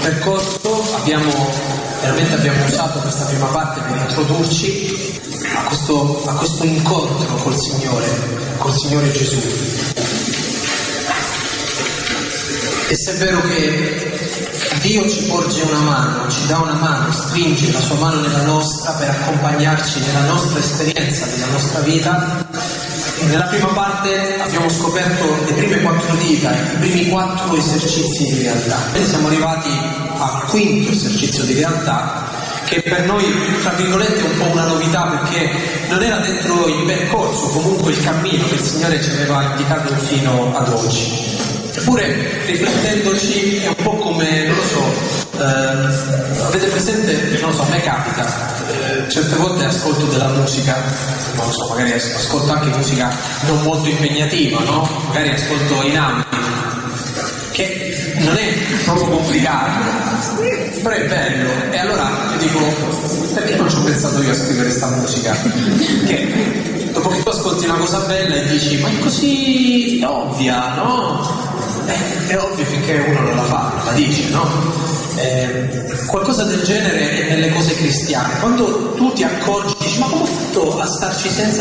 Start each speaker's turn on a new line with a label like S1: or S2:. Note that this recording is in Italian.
S1: percorso abbiamo usato questa prima parte per introdurci a questo incontro col Signore Gesù. E se è vero che Dio ci porge una mano, ci dà una mano, stringe la sua mano nella nostra per accompagnarci nella nostra esperienza, nella nostra vita, nella prima parte abbiamo scoperto le prime 4 dita, i primi 4 esercizi di realtà. Quindi siamo arrivati al quinto esercizio di realtà, che per noi, tra virgolette, è un po' una novità, perché non era dentro il percorso, comunque il cammino che il Signore ci aveva indicato fino ad oggi. Eppure, riflettendoci, è un po' come, non lo so, avete presente, non lo so, a me capita, certe volte ascolto della musica, non lo so, magari ascolto anche musica non molto impegnativa, no? Magari ascolto in ambiti, che non è proprio complicato, però è bello. E allora io dico, perché non ci ho pensato io a scrivere questa musica? Che dopo che tu ascolti una cosa bella e dici, ma è così ovvia, no? È ovvio finché uno non la fa, la dice, no? Qualcosa del genere è nelle cose cristiane. Quando tu ti accorgi, dici, ma come ho fatto a starci senza